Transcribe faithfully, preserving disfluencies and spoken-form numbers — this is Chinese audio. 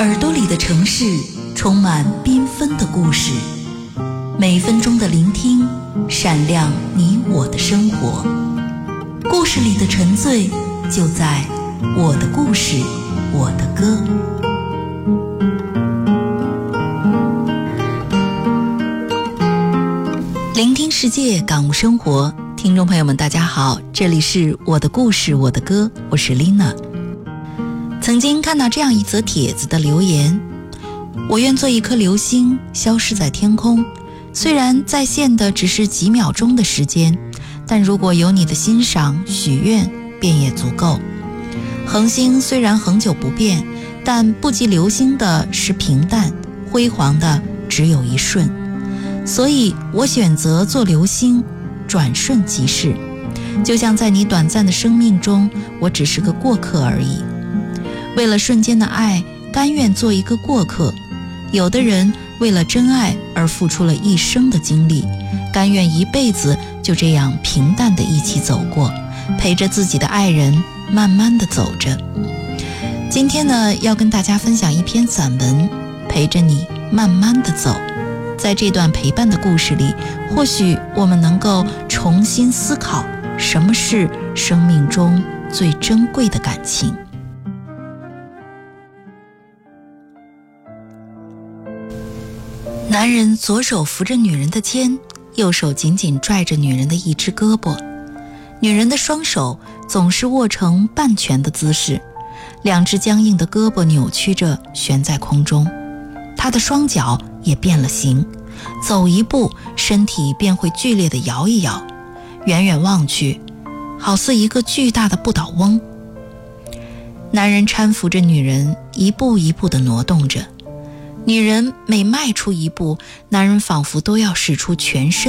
耳朵里的城市充满缤纷的故事，每分钟的聆听闪亮你我的生活。故事里的沉醉就在我的故事我的歌。聆听世界，感悟生活。听众朋友们大家好，这里是我的故事我的歌，我是 Lina。 曾经看到这样一则帖子的留言：我愿做一颗流星，消失在天空，虽然在线的只是几秒钟的时间，但如果有你的欣赏许愿便也足够。恒星虽然恒久不变，但不及流星的是平淡，辉煌的只有一瞬。所以我选择做流星，转瞬即逝。就像在你短暂的生命中，我只是个过客而已。为了瞬间的爱，甘愿做一个过客。有的人为了真爱而付出了一生的精力，甘愿一辈子就这样平淡地一起走过，陪着自己的爱人慢慢地走着。今天呢，要跟大家分享一篇散文，陪着你慢慢地走。在这段陪伴的故事里，或许我们能够重新思考什么是生命中最珍贵的感情。男人左手扶着女人的肩，右手紧紧拽着女人的一只胳膊。女人的双手总是握成半拳的姿势，两只僵硬的胳膊扭曲着悬在空中。她的双脚也变了形，走一步身体便会剧烈地摇一摇，远远望去好似一个巨大的不倒翁。男人搀扶着女人一步一步地挪动着，女人每迈出一步，男人仿佛都要使出全身